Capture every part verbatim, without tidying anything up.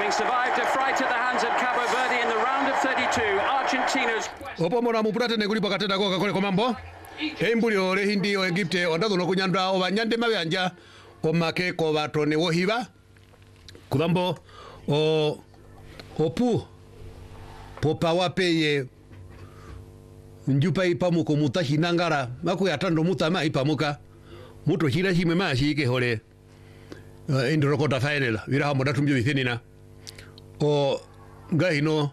Having survived a fright at the hands of Cabo Verde in the round of thirty-two, Argentina's opo mona mupurate ne kulipa katenda ko kakole komambo embuli ole hindi o Egypte ondazo no kunyanda o banyande mabanja o make ko batone wo hiba kubambo o opu popa wapeye njupa ipamuko mutashi nangara maku yatando mutama ipamuka muto hira hime ma shike hole uh, indro kota final vira hamo datumjo bithenina o ngahino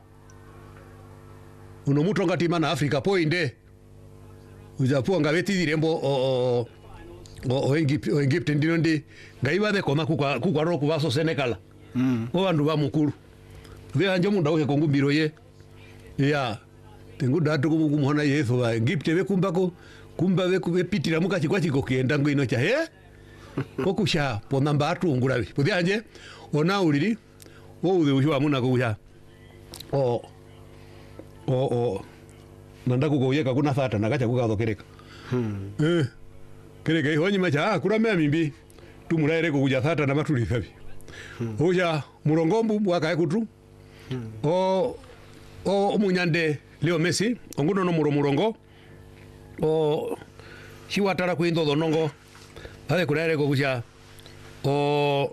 uno muto ngati mana Africa poinde ujapo ngabeti dirembo o o o Egypt o Egypt ndino ndi ngaiba be koma kukwa kukwa ro kubaso Senegal mm o bandu ba mukuru ve anje munda uhe kongumbiro ye ya tengu datu kumumuhona Yesu ba Egypt be kumbako kumba be kubepitira mukachi kwa chiko kienda ngino cha he kokusha ponamba atu ngurabi podi anje ona uliri wo ude ushwa muna kuya o o o nanda kugoyeka kuna fata nakacha kukazokereka hmm. eh kereka ihonyi macha kura mea mimbi tumuraire kuja fata na matuli thabi hmm. uja murongombu mwaka ekutu hmm. o o munyande Leo Messi onguno no muro murongo o shiwatara kuindo donongo ale kurare kuja o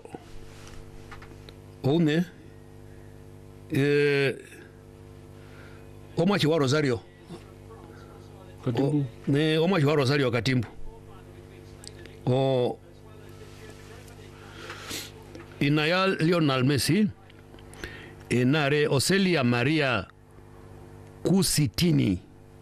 one eh o machi wa Rosario Katimbu. O, ne o machi wa Rosario Katimbu. O inayal Lionel Messi enare Ocelia Maria Kusitini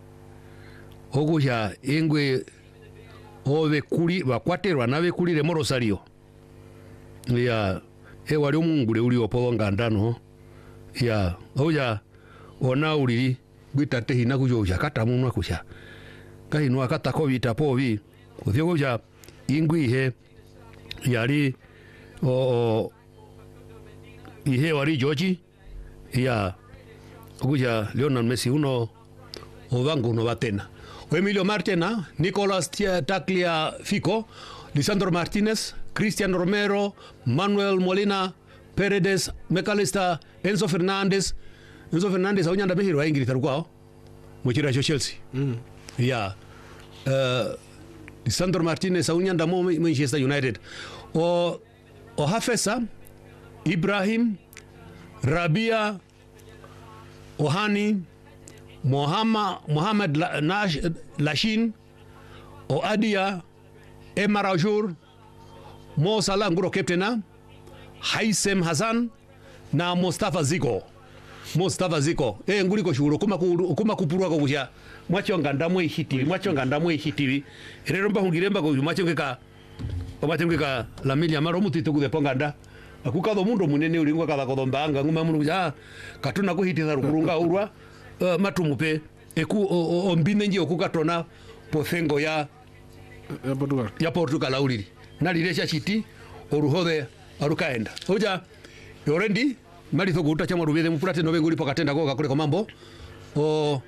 oguja engwe ove kuli bakwaterwa nabe kuli le Rosario ya e wali omungule uli opolonga ndano ya oja ona uli bitate hina kujoja kata munwa kusha kahino akata ko bita pobi kuzyogoja ingwi he yali o, o ihe wali George ya oguja Lionel Messi uno ovangu no batena o Emilio Martena Nicolas Taclia Fico Lisandro Martinez Cristian Romero Manuel Molina Paredes McAllister Enzo Fernandez Enzo Fernandez aunyanda behiro aingi tarkwao muchira cho Chelsea mm. ya uh, Lisandro Martinez aunyanda mo Manchester United o o Hafesa Ibrahim Rabia Ohani Mohamed Mohamed Nash Lashin o Adia Emarajur Mo Salah nguro captaina Haisem Hassan na Mustafa Ziko Mustafa Ziko e nguri ko shuro kuma ku kuma kupurwa ko kuja mwachonga ndamwe hiti mwachonga ndamwe hiti rero mba hungiremba ko mwachongeka mwachongeka la milia maro mutito kudeponga nda akukado mundo munene ulingwa kala kodombanga nguma munu ja katuna ko hiti kurunga urwa uh, matumupe eku ombine nje okukatona pothengo ya ya Portugal ya Portugal auliri naliresha chiti oruhode arukaenda oja yorendi malitho guta chama rubeze mupurate no benguli pakatenda ko kakule komambo o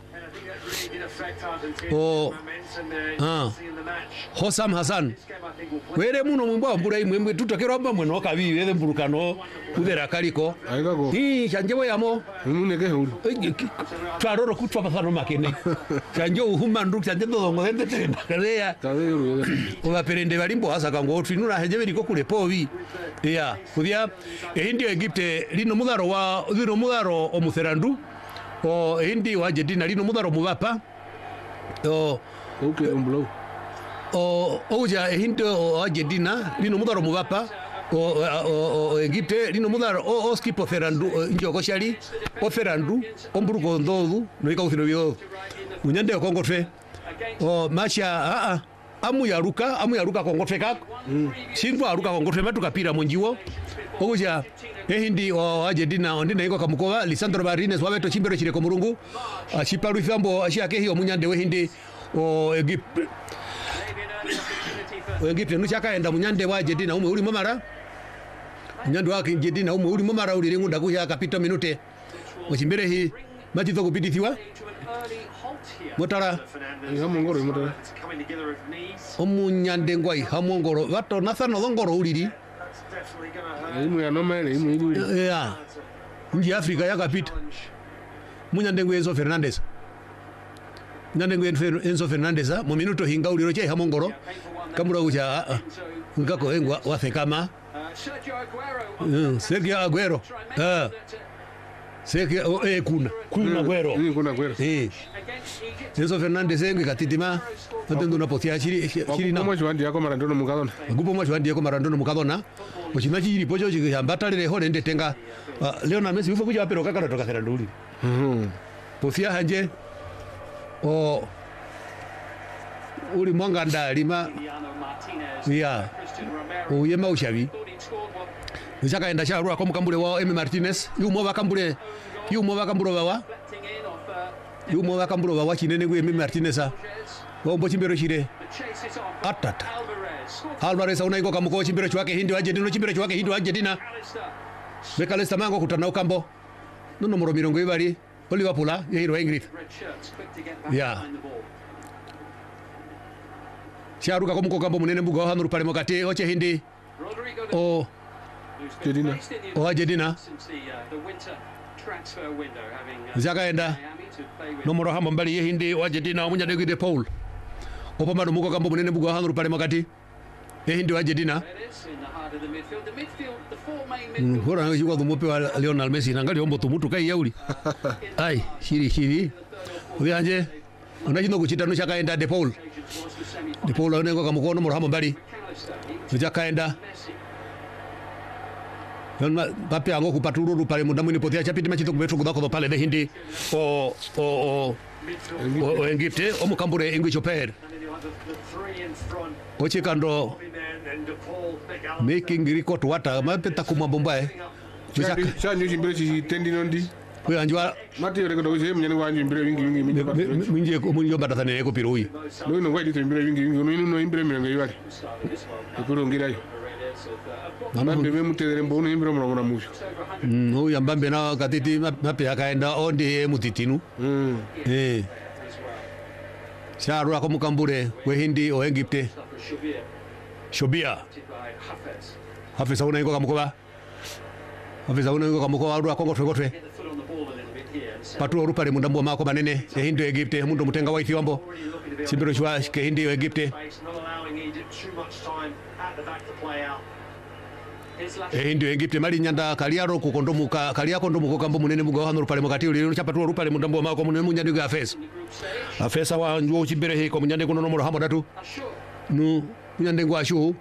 o ah Hosam Hassan were muno mumba mbura imwe tutakero amba mwe no kabi wele mburukano udera kaliko hi chanjebo yamo muneke huru twaroro kutwa pasano makene chanjo uhuma ndu chanje dodongo hende tenda kaleya taberu oba perende balimbo hasa kango otwinura hejebe liko kule povi ya kudia ehindi Egypte lino mudaro wa lino mudaro omutherandu o hindi wa Argentina lino mudaro mubapa o okay umblo o oja hindi o Argentina lino mudaro mubapa o o Egypte lino mudaro o oskipo ferandu njoko shali o ferandu omburuko ndodu no ikausino bio unyande kongofe o macha a a amu yaruka amu yaruka kongofe kako mm. Singwa aruka kongofe matuka pira monjiwo oja ehindi o Argentina ondine iko kamukoba Lisandro Martinez wabeto chimbero chire ko murungu achiparu ifambo ashake hiyo munyande wehindi o Egypt o Egypt nuchaka enda munyande wa Argentina umwe uli momara munyande wa Argentina umwe uli momara uli ngunda kuya kapita minute ochimbere hi matitho kupitithiwa motara ngamongoro motara omunyande ngwai hamongoro bato nathano ngoro uliri Imu ya noma ile imu ili. ya nji Afrika yakapita munyandengo Enzo Fernandez nyandengo Enzo Fernandez mu minuto hinga uliro che hamongoro kamura uja ngako engwa wathekama Sergio Aguero ah Sergio eh kuna kuna Aguero Ni kuna Aguero. eh Enzo Fernandez engwe katitima atendo na potia chiri chiri na Mwa chwandi yako Maradona mukadona. gupo mwa chwandi yako Maradona mukadona ochina chiri pocho chikambata hone ndetenga Lionel Messi ufa kuja apero kakara toka nduli Mhm. pofia hanje o uli mwanga ndalima ya uyema ushavi nishakaenda sharua kwa mkambule wa Emi Martinez yumo bakambule yumo bakambule wa yumo bakambule wa chinene gwe Emi Martinez wa mbo chimbero chire atata Alvarez unaiko kamuko chimbero chwake hindi waje ndino chimbero chwake hindi waje dina bekalesta mango kutana ukambo nono moro mirongo ibali Liverpool ya hiro Ingrid ya sharuka ko mukokambo munene mbuga hanu pale mokati oche hindi o Jedina. o Argentina zakaenda nomoro hamba mbali ye hindi o Argentina omunya de Paul opo madu mukokambo munene mbuga hanu pale mokati ye hindi o Argentina hora yuko dumupe wa Lionel Messi nangali ombo tumutu kai yauli ai shiri shiri uyanje unajino kuchita no chakaenda De Paul De Paul unengo kamukono murahamo mbali chakaenda Yonma pape ango kupaturu pale mundamu ni potia chapiti machito kubetu kudako pale de hindi o o o o engifte o mukambure engwicho per o chikando making record wata mapeta kuma bombae Chadi chanyu chimbere chi tendi nondi. we anjwa Mati yore ko doje mnyane wanyu imbere wingi wingi minje pa. minje ko munyo batatane ko pirui No no ngwa dito imbere wingi wingi no no imbere mirengo ibali. Ekuro ngirai. Nana bebe mutedere mbono imbere mwana mwana musho. no yambambe na katiti mape akaenda onde mutitinu Mm. eh sharu akomukambure we hindi o Egypte Shobia Hafisa una iko kamukoba Hafisa una iko kamukoba adu akongo twegotwe patu rupale mundambo mako manene e hindi Egypte mundu mutenga waithi wambo simbiro shwa ke hindi Egypte e hindi Egypte mali nyanda kaliaro kukondomuka kaliako ndomuko kambo munene mugo hanu rupale mukati uli chapatu rupale mundambo mako munene munyandi ga Afesa Afesa wa njuo chimbere he ko munyande kuno nomoro hamo datu nu munyande ngwa shu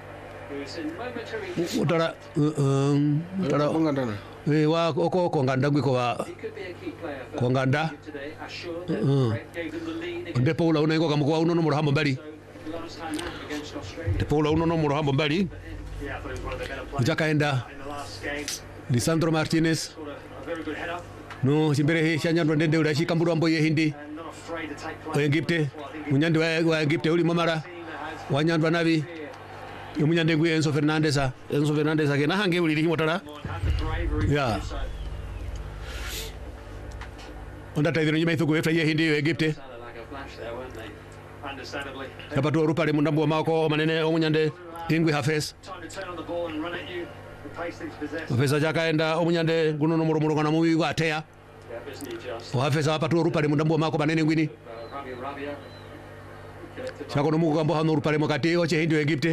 utara um utara Ngandana. eh wa oko konganda gwiko wa konganda De Paul una iko kamuko uno nomoro hamo mbali De Paul uno nomoro hamo mbali chakaenda Lisandro Martinez no chimbere he chanyandwa ndende ula chikamburu ambo ye hindi o Egypte munyande wa Egypte uli mamara wanyandwa nabi munyande ngwe Enzo Fernandez Enzo Fernandez akena hange uli likimotara ya onda taidiro nyima ithuku efta ye hindi o Egypte yapatu rupale mundambo mako manene omunyande ingwe Hafes Hafes jakaenda omunyande guno nomoro moro kana muwi gwatea o Hafes apatu rupale mundambo mako manene ngwini chako nomuko kambo hano rupale mokati oche hindi o Egypte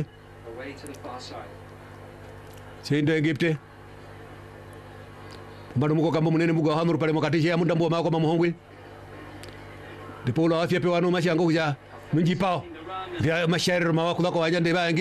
Chindo Egypte Mbado muko kambo munene mugo hano rupale mokati ya mundambo mako mamuhongwe De Paul afya pe wanu mashi ango kuja munji pao vya mashairi mawa kulako wajande ba